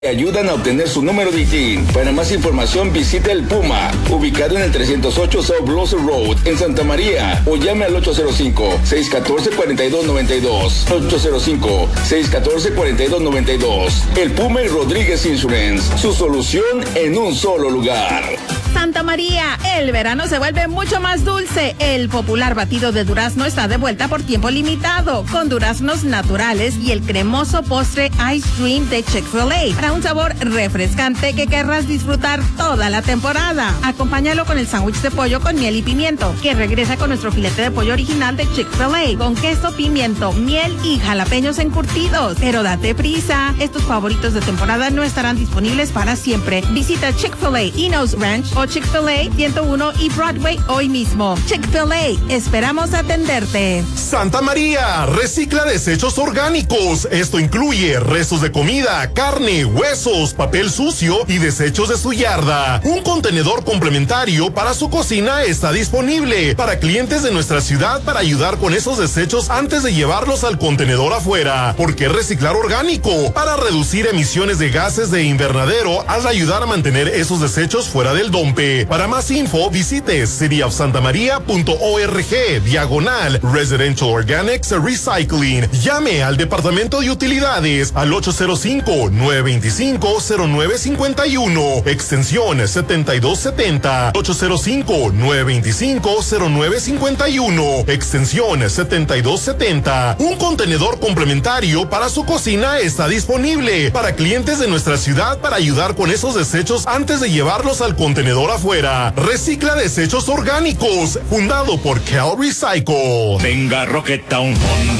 Ayudan a obtener su número de ITIN. Para más información visite el Puma, ubicado en el 308 South Blossom Road, en Santa María, o llame al 805-614-4292. 805-614-4292. El Puma y Rodríguez Insurance, su solución en un solo lugar. Santa María, el verano se vuelve mucho más dulce. El popular batido de durazno está de vuelta por tiempo limitado, con duraznos naturales y el cremoso postre Ice Cream de Chick-fil-A, para un sabor refrescante que querrás disfrutar toda la temporada. Acompáñalo con el sándwich de pollo con miel y pimiento, que regresa con nuestro filete de pollo original de Chick-fil-A, con queso, pimiento, miel y jalapeños encurtidos. Pero date prisa, estos favoritos de temporada no estarán disponibles para siempre. Visita Chick-fil-A, Enos Ranch o Chick-fil-A 101 y Broadway hoy mismo. Chick-fil-A, esperamos atenderte. Santa María, recicla desechos orgánicos. Esto incluye restos de comida, carne, huesos, papel sucio y desechos de su yarda. Un contenedor complementario para su cocina está disponible para clientes de nuestra ciudad para ayudar con esos desechos antes de llevarlos al contenedor afuera. ¿Por qué reciclar orgánico? Para reducir emisiones de gases de invernadero al ayudar a mantener esos desechos fuera del dompe. Para más info, visite cityofsantamaria.org/Residential Organics Recycling. Llame al Departamento de Utilidades al 805-925-0951, extensión 7270. 805-925-0951, extensión 7270. Un contenedor complementario para su cocina está disponible para clientes de nuestra ciudad para ayudar con esos desechos antes de llevarlos al contenedor afuera. Recicla desechos orgánicos, fundado por Cal Recycle. Venga Rocketown Honda